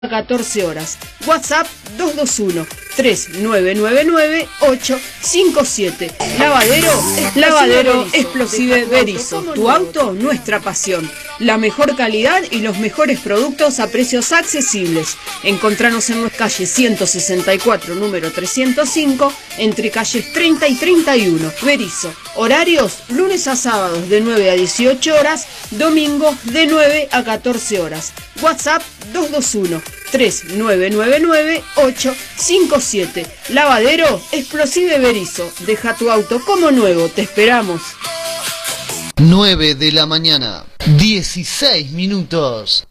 14 horas. WhatsApp 221-3999-857. Lavadero Explosive Berizo. Tu auto, nuestra pasión. La mejor calidad y los mejores productos a precios accesibles. Encontranos en nuestra calle 164, número 305, entre calles 30 y 31. Berizo. Horarios, lunes a sábados de 9 a 18 horas, domingos de 9 a 14 horas. WhatsApp 221-3999-857. Lavadero Explosive Berizo. Deja tu auto como nuevo, te esperamos. 9 de la mañana, 16 minutos.